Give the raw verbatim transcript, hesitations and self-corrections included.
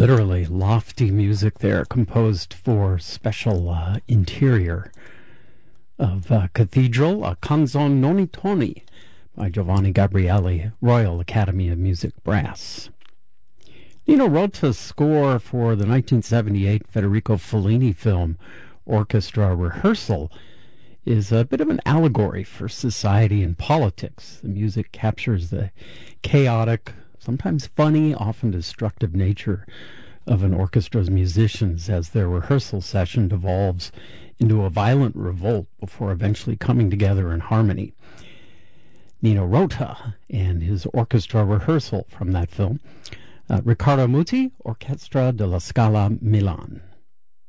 Literally lofty music there, composed for special uh, interior of uh, Cathedral, a Canzone non i toni by Giovanni Gabrieli, Royal Academy of Music Brass. Nino Rota's score for the nineteen seventy-eight Federico Fellini film Orchestra Rehearsal is a bit of an allegory for society and politics. The music captures the chaotic, sometimes funny, often destructive nature of an orchestra's musicians as their rehearsal session devolves into a violent revolt before eventually coming together in harmony. Nino Rota and his orchestra rehearsal from that film. Uh, Riccardo Muti, Orchestra della Scala, Milan.